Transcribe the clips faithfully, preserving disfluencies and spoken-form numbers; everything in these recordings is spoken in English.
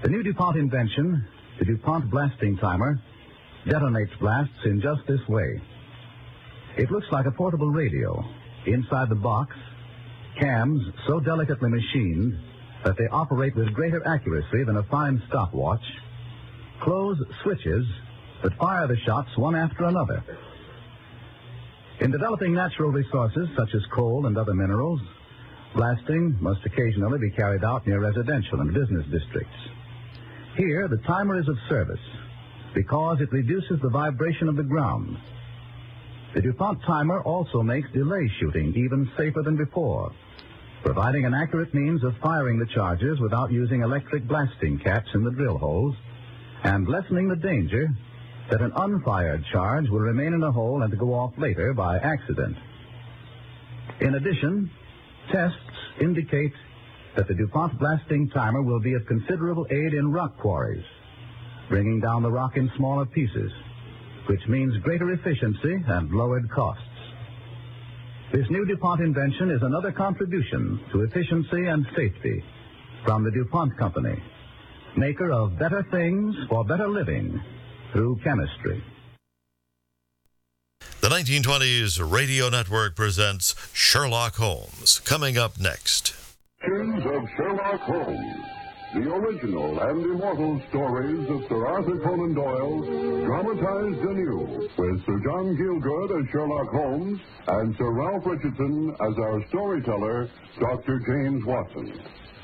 The new DuPont invention, the DuPont blasting timer, detonates blasts in just this way. It looks like a portable radio. Inside the box, cams so delicately machined that they operate with greater accuracy than a fine stopwatch, close switches that fire the shots one after another. In developing natural resources such as coal and other minerals, blasting must occasionally be carried out near residential and business districts. Here, the timer is of service because it reduces the vibration of the ground. The DuPont timer also makes delay shooting even safer than before, providing an accurate means of firing the charges without using electric blasting caps in the drill holes and lessening the danger that an unfired charge will remain in a hole and go off later by accident. In addition, tests indicate that the DuPont blasting timer will be of considerable aid in rock quarries, bringing down the rock in smaller pieces, which means greater efficiency and lowered costs. This new DuPont invention is another contribution to efficiency and safety from the DuPont Company, maker of better things for better living through chemistry. The nineteen twenties Radio Network presents Sherlock Holmes, coming up next. Adventures of Sherlock Holmes, the original and immortal stories of Sir Arthur Conan Doyle, dramatized anew, with Sir John Gielgud as Sherlock Holmes and Sir Ralph Richardson as our storyteller, Doctor James Watson.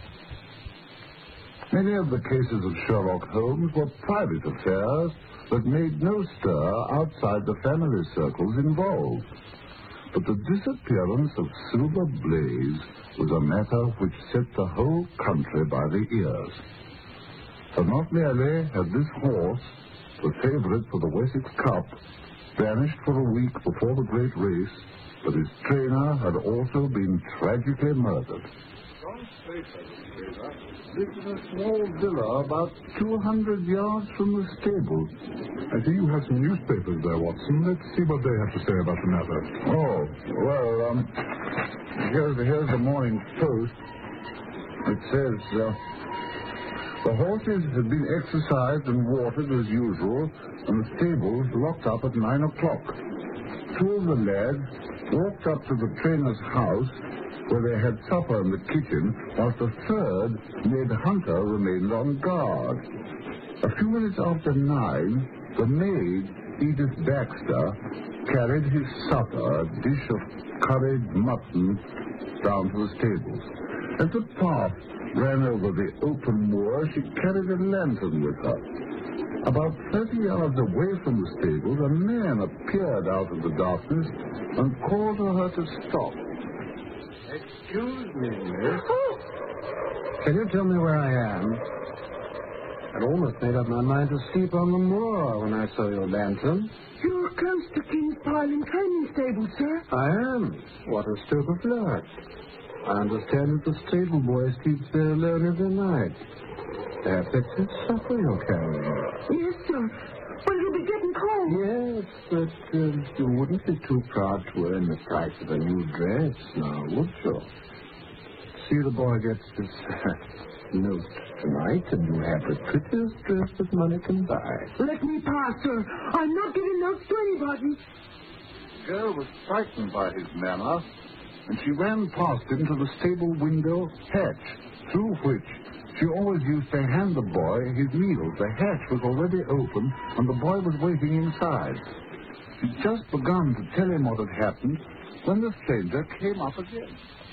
Many of the cases of Sherlock Holmes were private affairs that made no stir outside the family circles involved. But the disappearance of Silver Blaze was a matter which set the whole country by the ears. For not merely had this horse, the favorite for the Wessex Cup, vanished for a week before the great race, but his trainer had also been tragically murdered. This is a small villa about two hundred yards from the stable. I see you have some newspapers there, Watson. Let's see what they have to say about the matter. Oh, well, um, here's, here's the Morning Post. It says, uh, the horses had been exercised and watered as usual, and the stables locked up at nine o'clock. Two of the lads walked up to the trainer's house, where they had supper in the kitchen, whilst a third, Ned Hunter, remained on guard. A few minutes after nine, the maid, Edith Baxter, carried his supper, a dish of curried mutton, down to the stables. As the path ran over the open moor, she carried a lantern with her. About thirty yards away from the stables, a man appeared out of the darkness and called to her to stop. Excuse me, miss. Can you tell me where I am? I'd almost made up my mind to sleep on the moor when I saw your lantern. You're close to King's Piling training stable, sir. I am. What a stroke of luck. I understand that the stable boy sleeps there alone every night. Perhaps it's his supper you're carrying. Yes, sir. But it'll be getting cold. Yes, but uh, you wouldn't be too proud to earn the price of a new dress now, would you? See, the boy gets this uh, note tonight, and you have the prettiest dress that money can buy. Let me pass, sir. I'm not giving notes to anybody. The girl was frightened by his manner, and she ran past him to the stable window hatch, through which she always used to hand the boy his meals. The hatch was already open, and the boy was waiting inside. She'd just begun to tell him what had happened when the stranger came up again.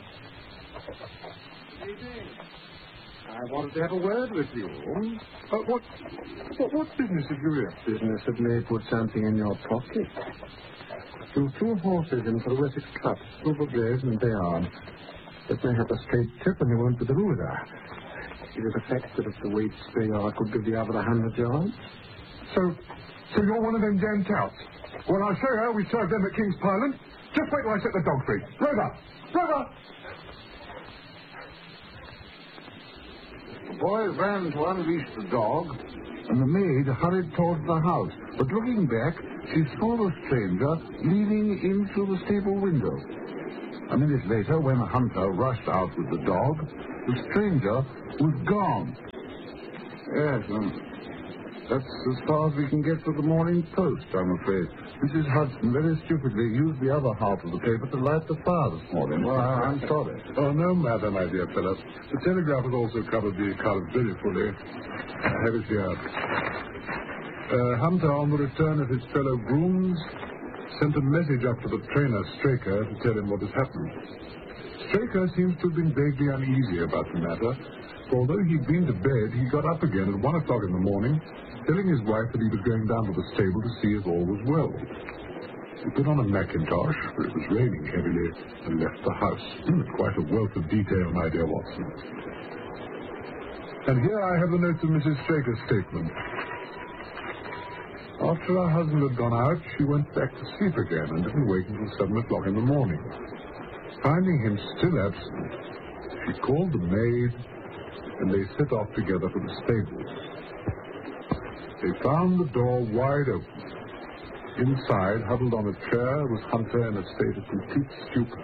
I wanted to have a word with you. Uh, what, what, what business have you here? Business that may put something in your pocket. You've two horses in for the Wessex Cup, Silver Blaze and Bayard. That may have a straight trip, and you won't be the ruler. It is a fact that if the weights Bayard could give the other a hundred yards. So, so you're one of them damn touts. Well, I'll show you how we serve them at King's Piling. Just wait till I set the dog free. Rover! Rover! The boy ran to unleash the dog, and the maid hurried towards the house. But looking back, she saw the stranger leaning in through the stable window. A minute later, when Hunter rushed out with the dog, the stranger was gone. Yes, um, that's as far as we can get with the Morning Post, I'm afraid. Missus Hudson very stupidly used the other half of the paper to light the fire this morning. Well, I'm sorry. Oh, no matter, my dear Philip. The Telegraph has also covered the colours very fully. I have it here. Uh, Hunter, on the return of his fellow grooms, sent a message up to the trainer, Straker, to tell him what has happened. Straker seems to have been vaguely uneasy about the matter, for although he'd been to bed, he got up again at one o'clock in the morning, telling his wife that he was going down to the stable to see if all was well. He put on a mackintosh, for it was raining heavily, and left the house. Quite a wealth of detail, my dear Watson. And here I have the notes of Missus Straker's statement. After her husband had gone out, she went back to sleep again and didn't wake until seven o'clock in the morning. Finding him still absent, she called the maid, and they set off together for the stables. They found the door wide open. Inside, huddled on a chair, was Hunter in a state of complete stupor.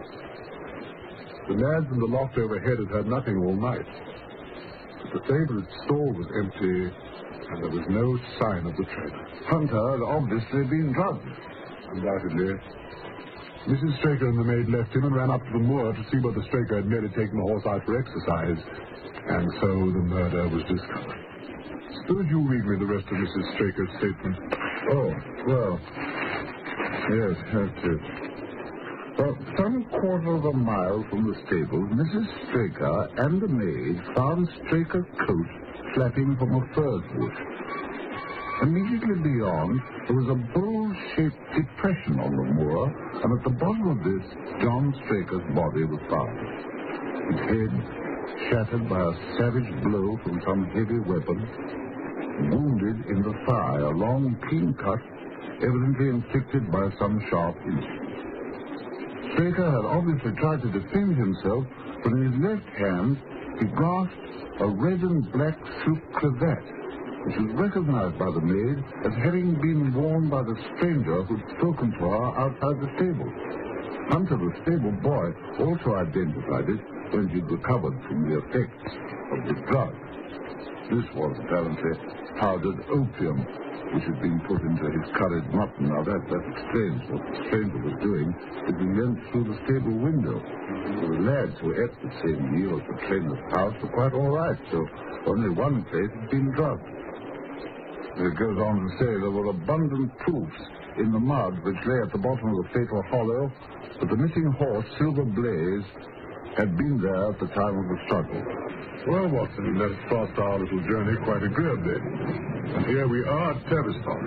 The lads in the loft overhead had had nothing all night. But the stable stall was empty, and there was no sign of the trainer. Hunter had obviously been drugged. Undoubtedly. Missus Straker and the maid left him and ran up to the moor to see whether Straker had merely taken the horse out for exercise. And so the murder was discovered. Suppose you read me the rest of Missus Straker's statement. Oh, well, yes, have to. Well, some quarter of a mile from the stable, Missus Straker and the maid found Straker's coat flapping from a furze bush. Immediately beyond, there was a bowl-shaped depression on the moor, and at the bottom of this, John Straker's body was found. His head shattered by a savage blow from some heavy weapon, wounded in the thigh, a long, clean cut, evidently inflicted by some sharp insect. Straker had obviously tried to defend himself, but in his left hand he grasped a red and black silk cravat, which was recognized by the maid as having been worn by the stranger who'd spoken to her outside the stable. Hunter, the stable boy, also identified it when he'd recovered from the effects of the drug. This was apparently powdered opium, which had been put into his curried mutton. Now that, that explains what the stranger was doing as he went through the stable window. The lads who ate the same meal at the trainer's house were quite all right, so only one place had been drugged. It goes on to say there were abundant proofs in the mud which lay at the bottom of the fatal hollow that the missing horse, Silver Blaze, had been there at the time of the struggle. Well, Watson, let's start our little journey quite agreeably. And here we are at Tavistock.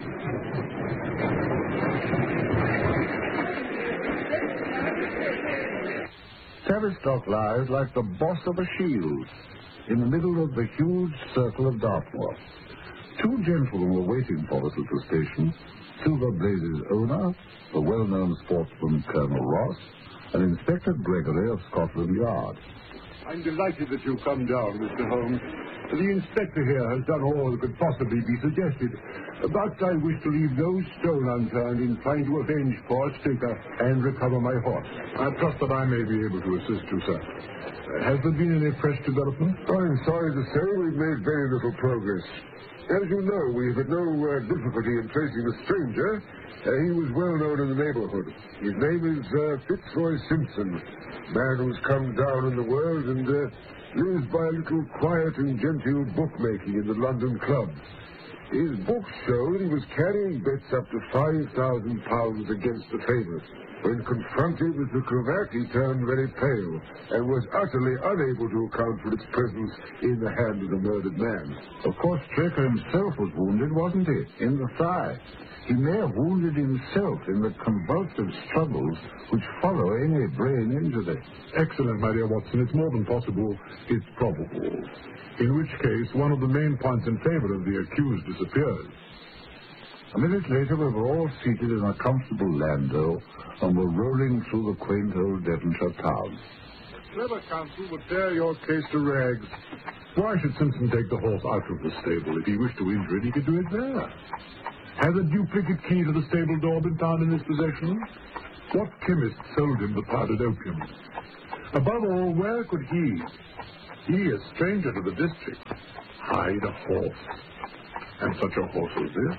Tavistock lies like the boss of a shield in the middle of the huge circle of Dartmoor. Two gentlemen were waiting for us at the station, Silver Blaze's owner, the well-known sportsman Colonel Ross, and Inspector Gregory of Scotland Yard. I'm delighted that you've come down, Mister Holmes. The inspector here has done all that could possibly be suggested, but I wish to leave no stone unturned in trying to avenge poor Straker and recover my horse. I trust that I may be able to assist you, sir. Uh, has there been any fresh development? I'm sorry to say we've made very little progress. As you know, we've had no uh, difficulty in tracing the stranger. Uh, he was well known in the neighborhood. His name is uh, Fitzroy Simpson, man who's come down in the world and uh, lives by a little quiet and genteel bookmaking in the London clubs. His books show that he was carrying bets up to five thousand pounds against the favourite. When confronted with the cravat, he turned very pale and was utterly unable to account for its presence in the hand of the murdered man. Of course, Straker himself was wounded, wasn't he? In the thigh. He may have wounded himself in the convulsive struggles which follow any brain injury. Excellent, my dear Watson. It's more than possible. It's probable. In which case, one of the main points in favor of the accused disappears. A minute later, we were all seated in a comfortable landau and were rolling through the quaint old Devonshire town. Clever counsel would tear your case to rags. Why should Simpson take the horse out of the stable? If he wished to injure it, he could do it there. Has a duplicate key to the stable door been found in his possession? What chemist sold him the powdered opium? Above all, where could he, He, a stranger to the district, hide a horse. And such a horse was this.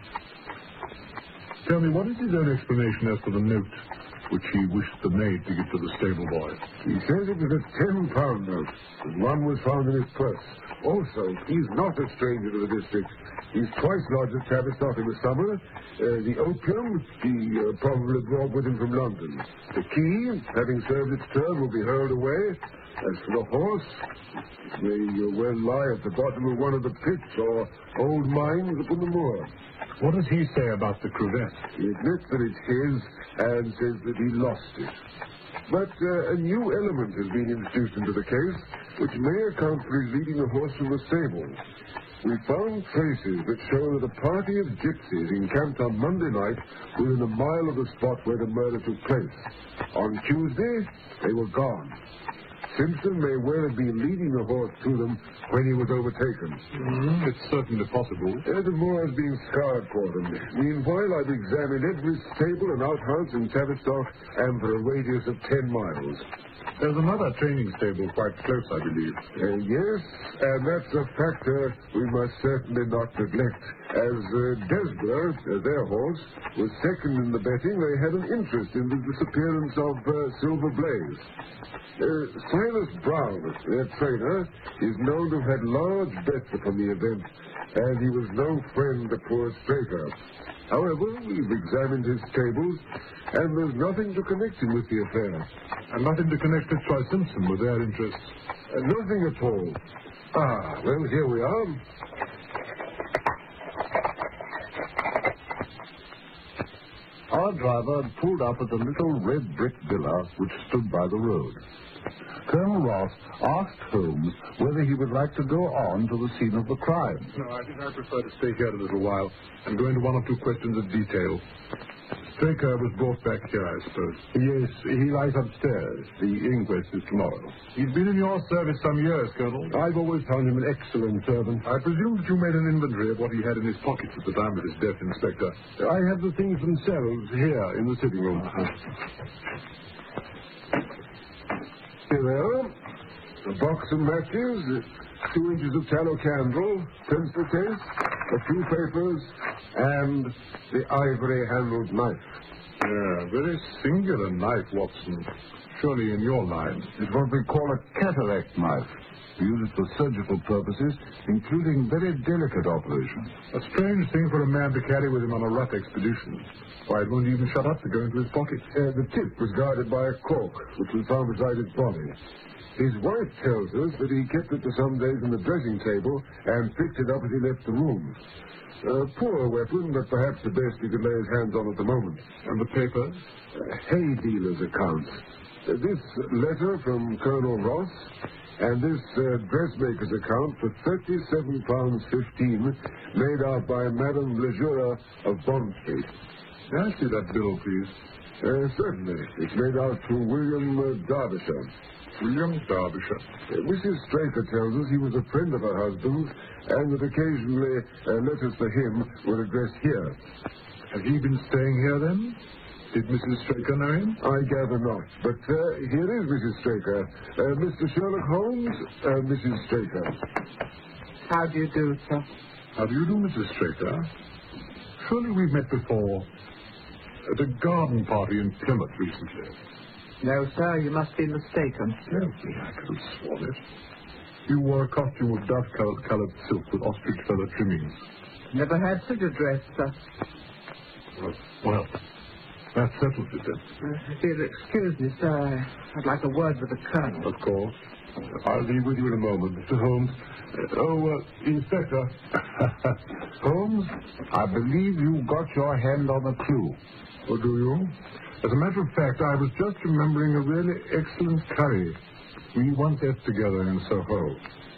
Tell me, what is his own explanation as to the note which he wished the maid to give to the stable boy? He says it was a ten-pound note, and one was found in his purse. Also, he's not a stranger to the district. He's twice lodged at Tavistock in the summer. Uh, the opium he uh, probably brought with him from London. The key, having served its term, will be hurled away. As for the horse, it may uh, well lie at the bottom of one of the pits or old mines upon the moor. What does he say about the crevette? He admits that it's his and says that he lost it. But uh, a new element has been introduced into the case, which may account for his leading the horse from the stable. We found traces that show that a party of gypsies encamped on Monday night within a mile of the spot where the murder took place. On Tuesday, they were gone. Simpson may well have been leading the horse to them when he was overtaken. Mm-hmm. It's certainly possible. Uh, the moor has been scoured for them. Meanwhile, I've examined every stable and outhouse in Tavistock and for a radius of ten miles. There's another training stable quite close, I believe. Uh, yes, and that's a factor we must certainly not neglect. As uh, Desborough, uh, their horse, was second in the betting, they had an interest in the disappearance of uh, Silver Blaze. Uh, Silas Brown, their trainer, is known to have had large bets upon the event, and he was no friend to poor Straker. However, we've examined his stables, and there's nothing to connect him with the affair. And nothing to connect Fitzroy Simpson with their interests? Uh, nothing at all. Ah, well, here we are. Our driver had pulled up at the little red brick villa which stood by the road. Colonel Ross asked Holmes whether he would like to go on to the scene of the crime. No, I think I prefer to stay here a little while and go into one or two questions of detail. Straker was brought back here, I suppose. Yes, he lies upstairs. The inquest is tomorrow. He's been in your service some years, Colonel. I've always found him an excellent servant. I presume that you made an inventory of what he had in his pockets at the time of his death, Inspector. I have the things themselves here in the sitting room. Uh-huh. Here they are. A box of matches, two inches of tallow candle, pencil case, a few papers, and the ivory-handled knife. Yeah, very singular knife, Watson. Surely in your line. It's what we call a cataract knife. We use it for surgical purposes, including very delicate operations. A strange thing for a man to carry with him on a rough expedition. Why, it won't even shut up to go into his pocket. Uh, the tip was guarded by a cork, which was found beside his body. His wife tells us that he kept it for some days on the dressing table and picked it up as he left the room. A poor weapon, but perhaps the best he could lay his hands on at the moment. And the papers? Uh, hay dealer's accounts. Uh, this letter from Colonel Ross and this uh, dressmaker's account for thirty-seven pounds fifteen made out by Madame Lejeune of Bond Street. May I see that bill, please? Uh, certainly. It's made out to William uh, Derbyshire. William Derbyshire. Uh, Missus Straker tells us he was a friend of her husband's and that occasionally uh, letters for him were addressed here. Had he been staying here then? Did Missus Straker know him? I gather not. But uh, here is Missus Straker. Uh, Mister Sherlock Holmes, uh, Missus Straker. How do you do, sir? How do you do, Missus Straker? Surely we've met before at a garden party in Plymouth recently. No, sir, you must be mistaken. Yes, I could have sworn it. You wore a costume of dust-colored silk with ostrich feather trimmings. Never had such a dress, sir. Well, well that settles it then. Uh, if you'll excuse me, sir, I'd like a word with the colonel. Of course. I'll be with you in a moment, Mister Holmes. Uh, oh, uh, Inspector. Holmes, I believe you got your hand on a clue. Oh, do you? As a matter of fact, I was just remembering a really excellent curry we once ate together in Soho.